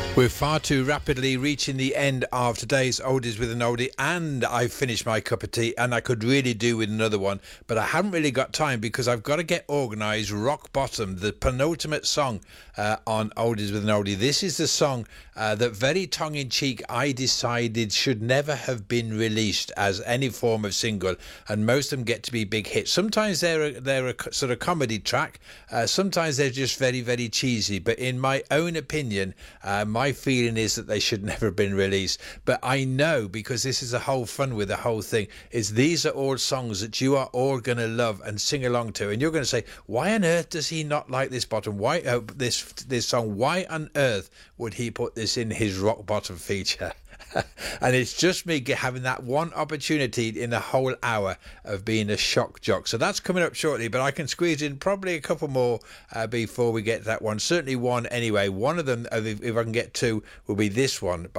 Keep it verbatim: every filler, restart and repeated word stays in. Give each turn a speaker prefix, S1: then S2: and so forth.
S1: We're far too rapidly reaching the end of today's Oldies with an Oldie, and I've finished my cup of tea, and I could really do with another one, but I haven't really got time because I've got to get organised. Rock Bottom, the penultimate song uh, on Oldies with an Oldie. This is the song uh, that very tongue-in-cheek I decided should never have been released as any form of single, and most of them get to be big hits. Sometimes they're a, they're a sort of comedy track, uh, sometimes they're just very, very cheesy, but in my own opinion, uh, my feeling is that they should never have been released. But I know, because this is the whole fun with the whole thing, is these are all songs that you are all going to love and sing along to, and you're going to say, why on earth does he not like this bottom? Why uh, this this song? Why on earth would he put this in his Rock Bottom feature? And it's just me having that one opportunity in the whole hour of being a shock jock. So that's coming up shortly, but I can squeeze in probably a couple more uh, before we get that one. Certainly one anyway. One of them, if, if I can get two, will be this one.